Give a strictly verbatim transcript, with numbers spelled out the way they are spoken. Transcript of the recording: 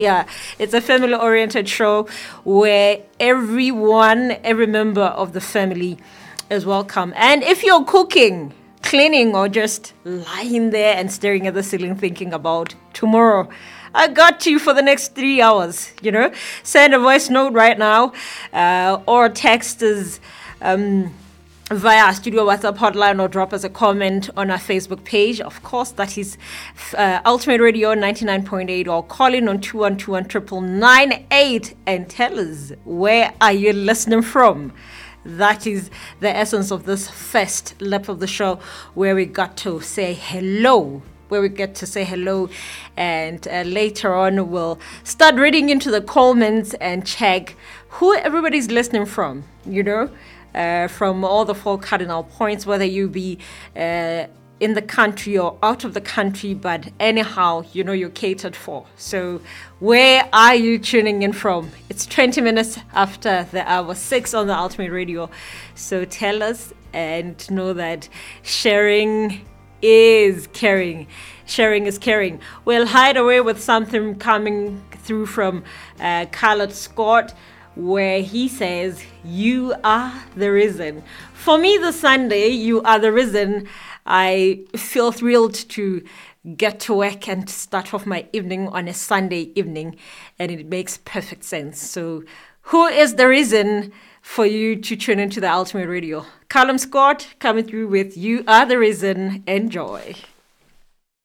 Yeah, it's a family oriented show where everyone, every member of the family is welcome. And if you're cooking, cleaning, or just lying there and staring at the ceiling thinking about tomorrow, I got you for the next three hours, you know? Send a voice note right now uh, or text us. Um, via our studio WhatsApp hotline or drop us a comment on our Facebook page. Of course, that is uh, Ultimate Radio ninety-nine point eight, or call in on two one two one nine nine nine eight and tell us, where are you listening from? That is the essence of this first lap of the show, where we got to say hello. Where we get to say hello, and uh, later on we'll start reading into the comments and check who everybody's listening from, you know, uh, from all the four cardinal points, whether you be uh, in the country or out of the country, but anyhow, you know, you're catered for. So where are you tuning in from? It's twenty minutes after the hour six on the Ultimate Radio. So tell us and know that sharing is caring. Sharing is caring. We'll hide away with something coming through from uh, Khaled Scott, where he says, "You are the reason." For me, this Sunday, you are the reason. I feel thrilled to get to work and start off my evening on a Sunday evening, and it makes perfect sense. So who is the reason for you to tune into the Ultimate Radio? Callum Scott coming through with "You Are the Reason." Enjoy.